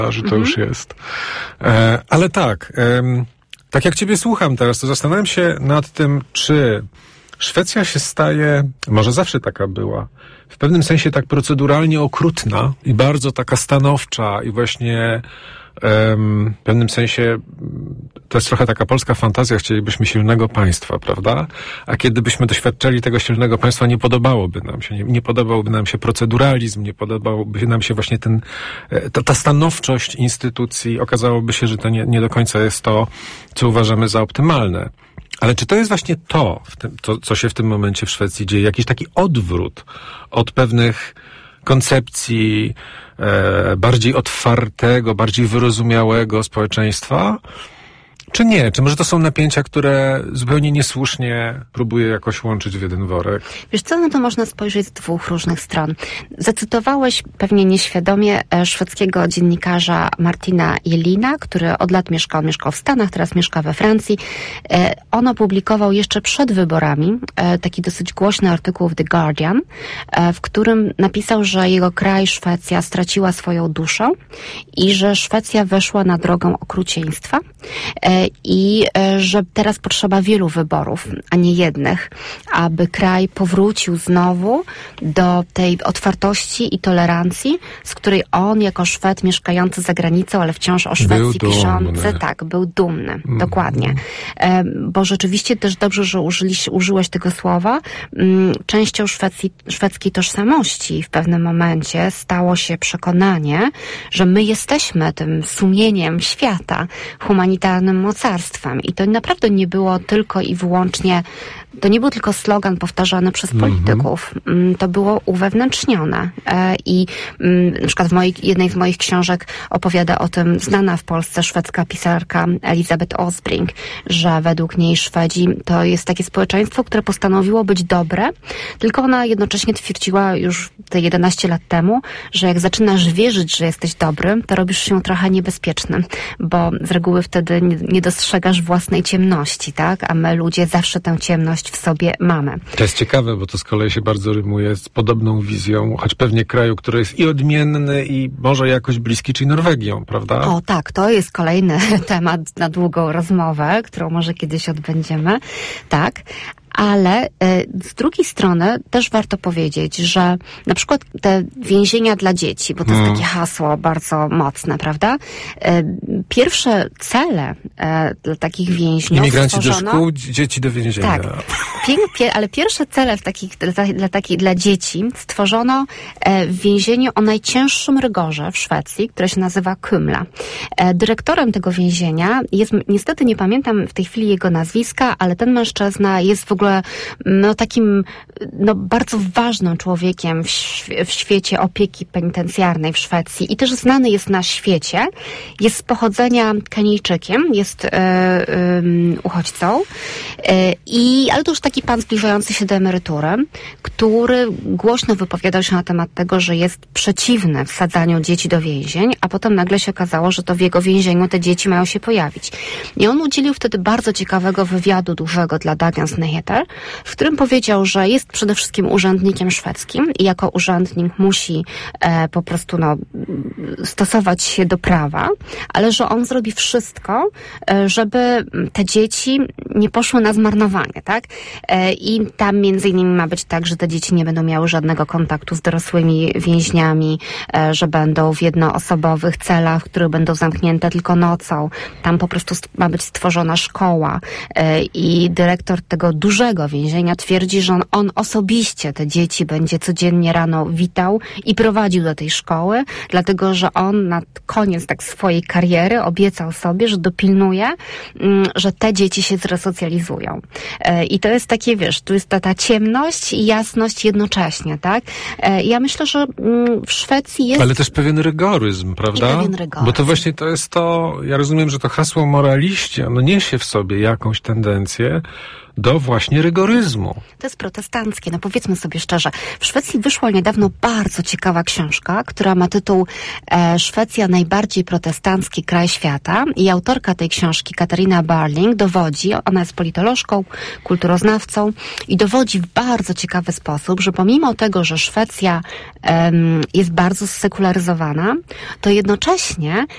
że to już jest. Ale tak, tak jak ciebie słucham teraz, to zastanawiam się nad tym, czy Szwecja się staje, może zawsze taka była, w pewnym sensie tak proceduralnie okrutna i bardzo taka stanowcza i właśnie w pewnym sensie to jest trochę taka polska fantazja, chcielibyśmy silnego państwa, prawda? A kiedy byśmy doświadczali tego silnego państwa, nie podobałby nam się proceduralizm, nie podobałby nam się właśnie ta stanowczość instytucji. Okazałoby się, że to nie do końca jest to, co uważamy za optymalne. Ale czy to jest właśnie to, co się w tym momencie w Szwecji dzieje? Jakiś taki odwrót od pewnych koncepcji bardziej otwartego, bardziej wyrozumiałego społeczeństwa? Czy nie? Czy może to są napięcia, które zupełnie niesłusznie próbuje jakoś łączyć w jeden worek? Wiesz co, no to można spojrzeć z dwóch różnych stron. Zacytowałeś pewnie nieświadomie szwedzkiego dziennikarza Martina Jelina, który od lat mieszkał w Stanach, teraz mieszka we Francji. On opublikował jeszcze przed wyborami taki dosyć głośny artykuł w The Guardian, w którym napisał, że jego kraj, Szwecja, straciła swoją duszę i że Szwecja weszła na drogę okrucieństwa. I że teraz potrzeba wielu wyborów, a nie jednych, aby kraj powrócił znowu do tej otwartości i tolerancji, z której on jako Szwed mieszkający za granicą, ale wciąż o Szwecji piszący, tak, był dumny. Dokładnie. Bo rzeczywiście też dobrze, że użyłeś tego słowa. Częścią szwedzkiej tożsamości w pewnym momencie stało się przekonanie, że my jesteśmy tym sumieniem świata, humanitarnym mocarstwem. I to naprawdę nie było tylko i wyłącznie, to nie był tylko slogan powtarzany przez polityków. To było uwewnętrznione. I na przykład jednej z moich książek opowiada o tym znana w Polsce szwedzka pisarka Elisabeth Osbrink, że według niej Szwedzi to jest takie społeczeństwo, które postanowiło być dobre, tylko ona jednocześnie twierdziła już te 11 lat temu, że jak zaczynasz wierzyć, że jesteś dobry, to robisz się trochę niebezpieczny, bo z reguły wtedy nie dostrzegasz własnej ciemności, tak? A my ludzie zawsze tę ciemność w sobie mamy. To jest ciekawe, bo to z kolei się bardzo rymuje z podobną wizją, choć pewnie kraju, który jest i odmienny i może jakoś bliski, czyli Norwegią, prawda? O tak, to jest kolejny temat na długą rozmowę, którą może kiedyś odbędziemy. Tak. Ale z drugiej strony też warto powiedzieć, że na przykład te więzienia dla dzieci, bo to jest takie hasło bardzo mocne, prawda? Pierwsze cele dla takich więźniów imigranci do szkół, dzieci do więzienia. Tak, ale pierwsze cele dla dzieci stworzono w więzieniu o najcięższym rygorze w Szwecji, które się nazywa Kumla. Dyrektorem tego więzienia jest, niestety nie pamiętam w tej chwili jego nazwiska, ale ten mężczyzna jest w ogóle takim bardzo ważnym człowiekiem w świecie opieki penitencjarnej w Szwecji i też znany jest na świecie. Jest z pochodzenia Kenijczykiem, jest uchodźcą, ale to już taki pan zbliżający się do emerytury, który głośno wypowiadał się na temat tego, że jest przeciwny wsadzaniu dzieci do więzień, a potem nagle się okazało, że to w jego więzieniu te dzieci mają się pojawić. I on udzielił wtedy bardzo ciekawego wywiadu dużego dla Dagens Nyheter, w którym powiedział, że jest przede wszystkim urzędnikiem szwedzkim i jako urzędnik musi po prostu stosować się do prawa, ale że on zrobi wszystko, żeby te dzieci nie poszły na zmarnowanie, tak? I tam między innymi ma być tak, że te dzieci nie będą miały żadnego kontaktu z dorosłymi więźniami, że będą w jednoosobowych celach, które będą zamknięte tylko nocą. Tam po prostu ma być stworzona szkoła i dyrektor tego dużego więzienia twierdzi, że on osobiście te dzieci będzie codziennie rano witał i prowadził do tej szkoły, dlatego że on na koniec swojej kariery obiecał sobie, że dopilnuje, że te dzieci się zresocjalizują. I to jest takie, tu jest ta ciemność i jasność jednocześnie, tak? Ja myślę, że w Szwecji jest... Ale też pewien rygoryzm, prawda? I pewien rygoryzm. Bo to właśnie to jest to, ja rozumiem, że to hasło moraliści, ono niesie w sobie jakąś tendencję do właśnie rygoryzmu. To jest protestanckie. No powiedzmy sobie szczerze, w Szwecji wyszła niedawno bardzo ciekawa książka, która ma tytuł Szwecja najbardziej protestancki kraj świata i autorka tej książki, Katarina Barling, dowodzi, ona jest politolożką, kulturoznawcą i dowodzi w bardzo ciekawy sposób, że pomimo tego, że Szwecja jest bardzo sekularyzowana, to jednocześnie